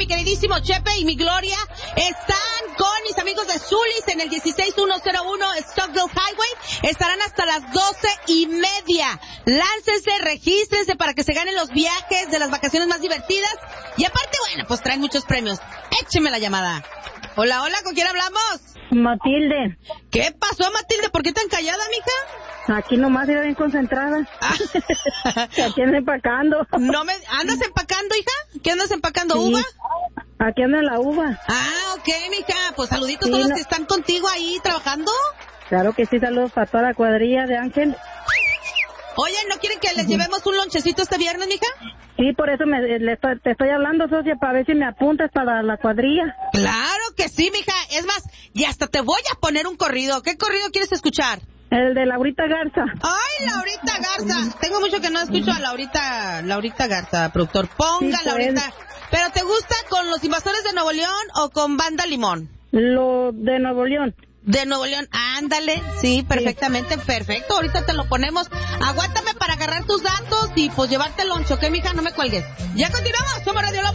mi queridísimo Chepe y mi Gloria están con mis amigos de Zulis en el 16101 Stockdale Highway. Estarán hasta las 12:30. Láncense, regístrense para que se ganen los viajes de las vacaciones más divertidas. Y aparte, bueno, pues traen muchos premios. Écheme la llamada. Hola, hola, ¿con quién hablamos? Matilde. ¿Qué pasó, Matilde? ¿Por qué tan callada, mija? Aquí nomás era bien concentrada. Aquí ando empacando. ¿Andas empacando, hija? ¿Qué andas empacando? Sí. ¿Uva? Aquí ando en la uva. Ok, mija. Pues saluditos a todos los que están contigo ahí trabajando. Claro que sí, saludos para toda la cuadrilla de Ángel. Oye, ¿no quieren que les llevemos un lonchecito este viernes, mija? Sí, por eso te estoy hablando, socia, para ver si me apuntas para la cuadrilla. Claro que sí, mija. Es más, y hasta te voy a poner un corrido. ¿Qué corrido quieres escuchar? El de Laurita Garza. ¡Ay, Laurita Garza! Tengo mucho que no escucho a Laurita Garza, productor. Ponga, sí, Laurita. ¿Pero te gusta con los Invasores de Nuevo León o con Banda Limón? Lo de Nuevo León. De Nuevo León, ándale, sí, perfectamente, sí. Perfecto, ahorita te lo ponemos. Aguántame para agarrar tus datos y pues llevarte el loncho, ¿ok, mija? No me cuelgues. Ya continuamos, somos Radio La